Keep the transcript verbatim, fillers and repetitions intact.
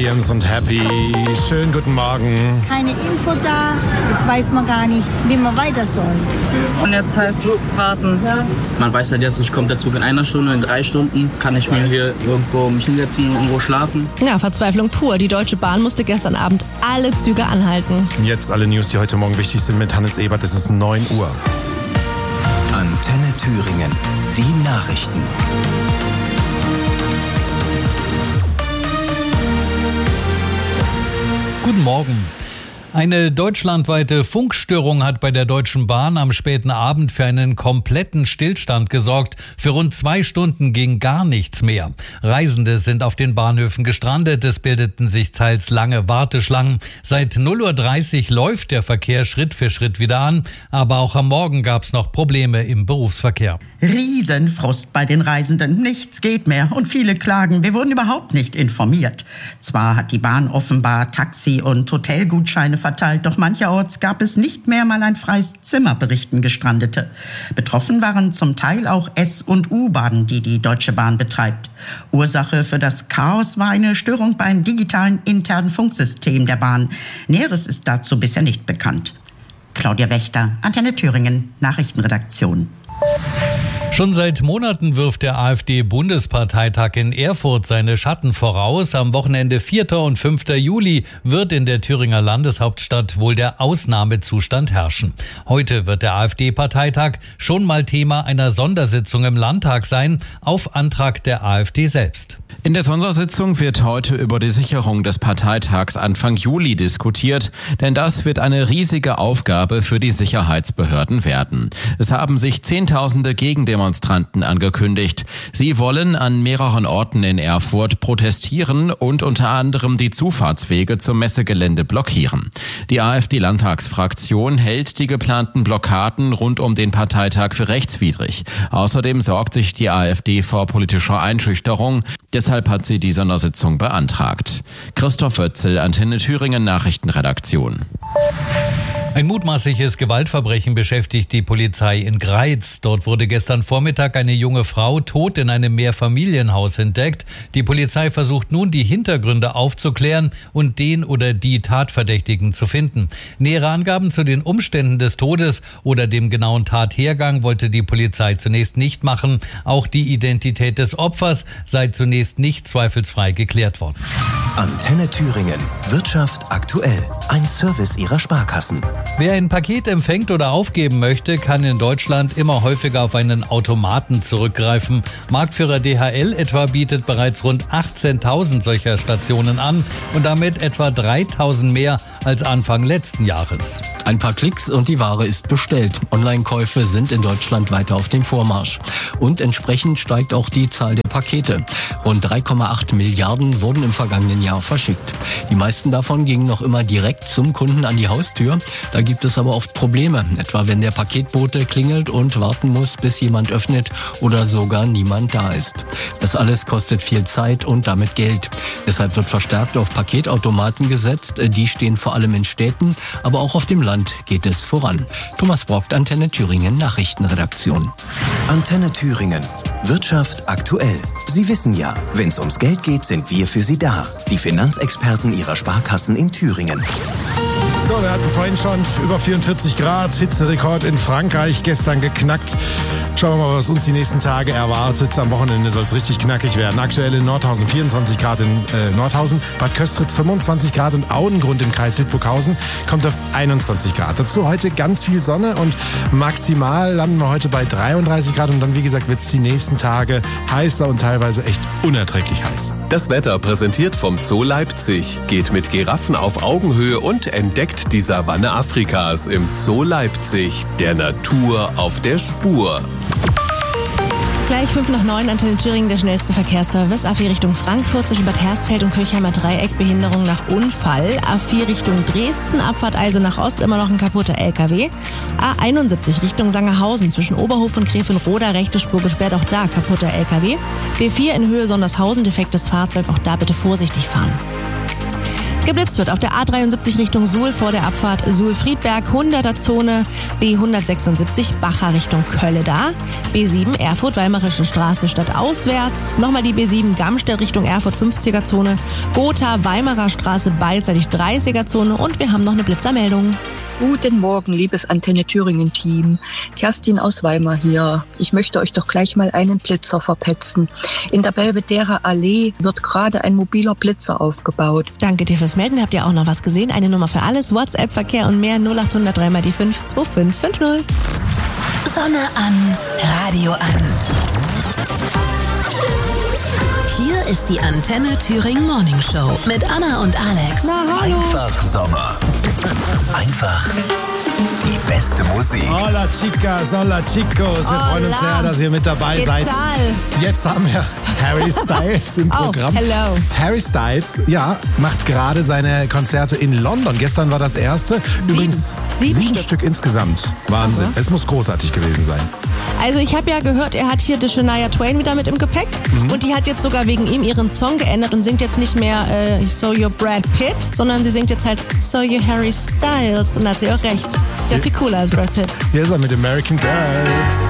Williams und Happy. Schönen guten Morgen. Keine Info da. Jetzt weiß man gar nicht, wie man weiter soll. Und jetzt heißt es warten. Ja. Man weiß halt jetzt nicht, kommt der Zug in einer Stunde, in drei Stunden. Kann ich mir hier irgendwo mich hinsetzen, irgendwo schlafen? Ja, Verzweiflung pur. Die Deutsche Bahn musste gestern Abend alle Züge anhalten. Jetzt alle News, die heute Morgen wichtig sind mit Hannes Ebert. Es ist neun Uhr. Antenne Thüringen. Die Nachrichten. Guten Morgen. Eine deutschlandweite Funkstörung hat bei der Deutschen Bahn am späten Abend für einen kompletten Stillstand gesorgt. Für rund zwei Stunden ging gar nichts mehr. Reisende sind auf den Bahnhöfen gestrandet. Es bildeten sich teils lange Warteschlangen. Seit null Uhr dreißig läuft der Verkehr Schritt für Schritt wieder an. Aber auch am Morgen gab es noch Probleme im Berufsverkehr. Riesenfrust bei den Reisenden. Nichts geht mehr. Und viele klagen, wir wurden überhaupt nicht informiert. Zwar hat die Bahn offenbar Taxi- und Hotelgutscheine verteilt, doch mancherorts gab es nicht mehr mal ein freies Zimmer, berichten Gestrandete. Betroffen waren zum Teil auch S- und U-Bahnen, die die Deutsche Bahn betreibt. Ursache für das Chaos war eine Störung beim digitalen internen Funksystem der Bahn. Näheres ist dazu bisher nicht bekannt. Claudia Wächter, Antenne Thüringen, Nachrichtenredaktion. Schon seit Monaten wirft der AfD-Bundesparteitag in Erfurt seine Schatten voraus. Am Wochenende vierten und fünften Juli wird in der Thüringer Landeshauptstadt wohl der Ausnahmezustand herrschen. Heute wird der AfD-Parteitag schon mal Thema einer Sondersitzung im Landtag sein, auf Antrag der AfD selbst. In der Sondersitzung wird heute über die Sicherung des Parteitags Anfang Juli diskutiert, denn das wird eine riesige Aufgabe für die Sicherheitsbehörden werden. Es haben sich Zehntausende Gegendemonstranten angekündigt. Sie wollen an mehreren Orten in Erfurt protestieren und unter anderem die Zufahrtswege zum Messegelände blockieren. Die AfD-Landtagsfraktion hält die geplanten Blockaden rund um den Parteitag für rechtswidrig. Außerdem sorgt sich die AfD vor politischer Einschüchterung. Deshalb hat sie die Sondersitzung beantragt. Christoph Wötzel, Antenne Thüringen Nachrichtenredaktion. Ein mutmaßliches Gewaltverbrechen beschäftigt die Polizei in Greiz. Dort wurde gestern Vormittag eine junge Frau tot in einem Mehrfamilienhaus entdeckt. Die Polizei versucht nun, die Hintergründe aufzuklären und den oder die Tatverdächtigen zu finden. Nähere Angaben zu den Umständen des Todes oder dem genauen Tathergang wollte die Polizei zunächst nicht machen. Auch die Identität des Opfers sei zunächst nicht zweifelsfrei geklärt worden. Antenne Thüringen. Wirtschaft aktuell. Ein Service Ihrer Sparkassen. Wer ein Paket empfängt oder aufgeben möchte, kann in Deutschland immer häufiger auf einen Automaten zurückgreifen. Marktführer D H L etwa bietet bereits rund achtzehntausend solcher Stationen an und damit etwa dreitausend mehr als Anfang letzten Jahres. Ein paar Klicks und die Ware ist bestellt. Online-Käufe sind in Deutschland weiter auf dem Vormarsch. Und entsprechend steigt auch die Zahl der Pakete. Rund drei Komma acht Milliarden wurden im vergangenen Jahr verschickt. Die meisten davon gingen noch immer direkt zum Kunden an die Haustür. Da gibt es aber oft Probleme, etwa wenn der Paketbote klingelt und warten muss, bis jemand öffnet oder sogar niemand da ist. Das alles kostet viel Zeit und damit Geld. Deshalb wird verstärkt auf Paketautomaten gesetzt. Die stehen vor allem in Städten, aber auch auf dem Land geht es voran. Thomas Brockt, Antenne Thüringen Nachrichtenredaktion. Antenne Thüringen. Wirtschaft aktuell. Sie wissen ja, wenn es ums Geld geht, sind wir für Sie da. Die Finanzexperten Ihrer Sparkassen in Thüringen. So, wir hatten vorhin schon über vierundvierzig Grad, Hitzerekord in Frankreich, gestern geknackt. Schauen wir mal, was uns die nächsten Tage erwartet. Am Wochenende soll es richtig knackig werden. Aktuell in Nordhausen vierundzwanzig Grad in äh, Nordhausen, Bad Köstritz fünfundzwanzig Grad und Audengrund im Kreis Hildburghausen kommt auf einundzwanzig Grad. Dazu heute ganz viel Sonne und maximal landen wir heute bei dreiunddreißig Grad und dann, wie gesagt, wird es die nächsten Tage heißer und teilweise echt unerträglich heiß. Das Wetter präsentiert vom Zoo Leipzig. Geht mit Giraffen auf Augenhöhe und entdeckt die Savanne Afrikas im Zoo Leipzig. Der Natur auf der Spur. Gleich fünf nach neun, Antenne Thüringen, der schnellste Verkehrsservice. A vier Richtung Frankfurt zwischen Bad Hersfeld und Kirchheimer Dreieck, Behinderung nach Unfall. A vier Richtung Dresden, Abfahrt Eisenach Ost, immer noch ein kaputter L K W. A einundsiebzig Richtung Sangerhausen zwischen Oberhof und Gräfenroda, rechte Spur gesperrt, auch da kaputter L K W. B vier in Höhe Sondershausen, defektes Fahrzeug, auch da bitte vorsichtig fahren. Geblitzt wird auf der A dreiundsiebzig Richtung Suhl vor der Abfahrt Suhl-Friedberg, hunderter Zone, B hundertsechsundsiebzig Bacher Richtung Kölleda, B sieben Erfurt-Weimarische Straße stadtauswärts, nochmal die B sieben Gamstedt Richtung Erfurt fünfziger Zone, Gotha Weimarer Straße beidseitig dreißiger Zone und wir haben noch eine Blitzermeldung. Guten Morgen, liebes Antenne Thüringen-Team. Kerstin aus Weimar hier. Ich möchte euch doch gleich mal einen Blitzer verpetzen. In der Belvedere Allee wird gerade ein mobiler Blitzer aufgebaut. Danke dir fürs Melden. Habt ihr auch noch was gesehen? Eine Nummer für alles, WhatsApp-Verkehr und mehr null acht hundert drei mal die fünf zwei fünf fünf null. Sonne an, Radio an. Hier ist die Antenne Thüringen Morning Show mit Anna und Alex. Na, hallo. Einfach Sommer. Einfach die beste Musik. Hola chicas, hola chicos. Wir Hola. freuen uns sehr, dass ihr mit dabei ¿Qué seid. tal? Jetzt haben wir Harry Styles im Oh, Programm. hello. Harry Styles, ja, macht gerade seine Konzerte in London. Gestern war das erste. Sieben. Übrigens Sieben sieben Stück. Stück insgesamt. Wahnsinn. Aha. Es muss großartig gewesen sein. Also ich habe ja gehört, er hat hier die Shania Twain wieder mit im Gepäck Mhm. und die hat jetzt sogar wegen ihm ihren Song geändert und singt jetzt nicht mehr äh, So You're Brad Pitt, sondern sie singt jetzt halt So You're Harry Styles und da hat sie auch recht. Sehr viel cooler als Brad Pitt. Hier ist er mit American Girls.